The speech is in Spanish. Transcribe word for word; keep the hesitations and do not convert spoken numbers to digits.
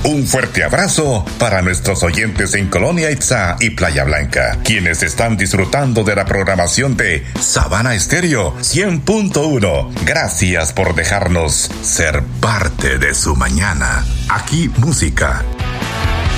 Un fuerte abrazo para nuestros oyentes en Colonia Itzá y Playa Blanca, quienes están disfrutando de la programación de Sabana Estéreo cien punto uno. Gracias por dejarnos ser parte de su mañana. Aquí música,